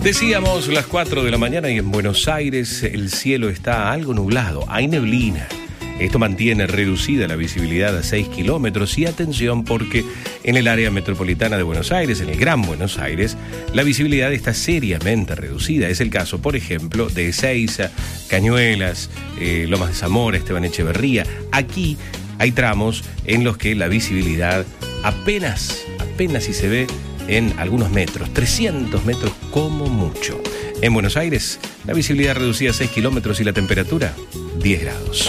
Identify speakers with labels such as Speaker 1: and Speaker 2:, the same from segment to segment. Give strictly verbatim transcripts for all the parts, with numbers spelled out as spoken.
Speaker 1: Decíamos las cuatro de la mañana y en Buenos Aires el cielo está algo nublado, hay neblina. Esto mantiene reducida la visibilidad a seis kilómetros y atención porque en el área metropolitana de Buenos Aires, en el Gran Buenos Aires, la visibilidad está seriamente reducida. Es el caso, por ejemplo, de Ezeiza, Cañuelas, eh, Lomas de Zamora, Esteban Echeverría. Aquí hay tramos en los que la visibilidad apenas, apenas si se ve en algunos metros, trescientos metros como mucho. En Buenos Aires, la visibilidad reducida a seis kilómetros y la temperatura diez grados.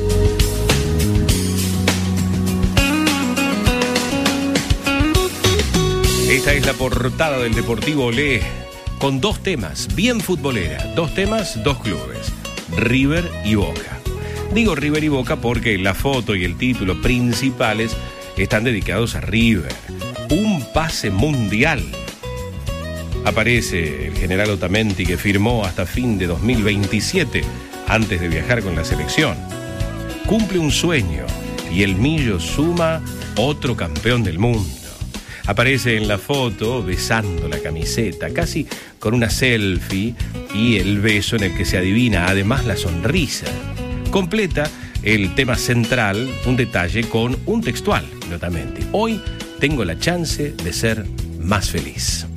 Speaker 1: Esta es la portada del Deportivo Olé, con dos temas, bien futbolera, dos temas, dos clubes, River y Boca. Digo River y Boca porque la foto y el título principales están dedicados a River. Un pase mundial. Aparece el general Otamendi, que firmó hasta fin de dos mil veintisiete, antes de viajar con la selección. Cumple un sueño y el Millo suma otro campeón del mundo. Aparece en la foto besando la camiseta, casi con una selfie y el beso en el que se adivina además la sonrisa. Completa el tema central, un detalle con un textual de Otamendi. Hoy tengo la chance de ser más feliz.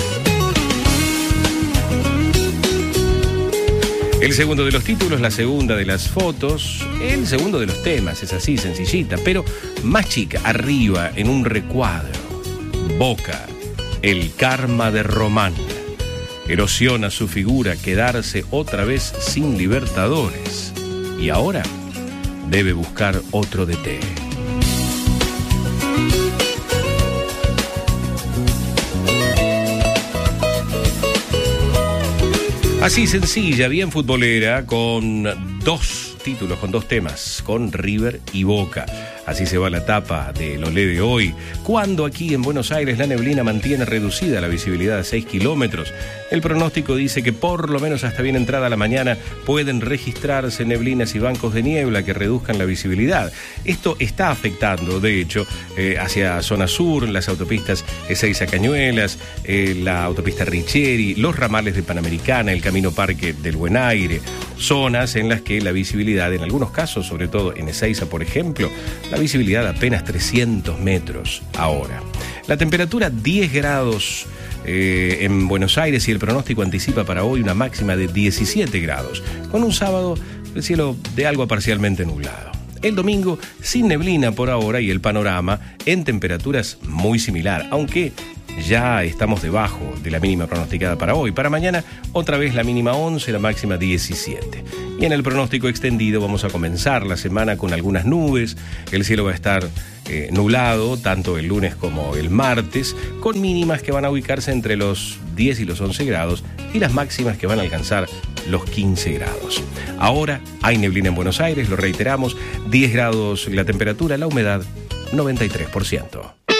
Speaker 1: El segundo de los títulos, la segunda de las fotos, el segundo de los temas, es así, sencillita, pero más chica, arriba, en un recuadro. Boca, el karma de Román. Erosiona su figura quedarse otra vez sin Libertadores. Y ahora debe buscar otro D T. Así sencilla, bien futbolera, con dos títulos, con dos temas, con River y Boca. Así se va la tapa del Olé de hoy, cuando aquí en Buenos Aires la neblina mantiene reducida la visibilidad a seis kilómetros. El pronóstico dice que por lo menos hasta bien entrada la mañana pueden registrarse neblinas y bancos de niebla que reduzcan la visibilidad. Esto está afectando, de hecho, eh, hacia zona sur, las autopistas Ezeiza Cañuelas, eh, la autopista Richieri, los ramales de Panamericana, el Camino Parque del Buen Aire, zonas en las que la visibilidad, en algunos casos, sobre todo en Ezeiza, por ejemplo, la visibilidad apenas trescientos metros ahora. La temperatura diez grados eh, en Buenos Aires y el pronóstico anticipa para hoy una máxima de diecisiete grados, con un sábado el cielo de algo parcialmente nublado. El domingo sin neblina por ahora y el panorama en temperaturas muy similar, aunque ya estamos debajo de la mínima pronosticada para hoy. Para mañana, otra vez la mínima once, la máxima diecisiete. Y en el pronóstico extendido vamos a comenzar la semana con algunas nubes. El cielo va a estar eh, nublado, tanto el lunes como el martes, con mínimas que van a ubicarse entre los diez y los once grados y las máximas que van a alcanzar los quince grados. Ahora hay neblina en Buenos Aires, lo reiteramos, diez grados la temperatura, la humedad noventa y tres por ciento.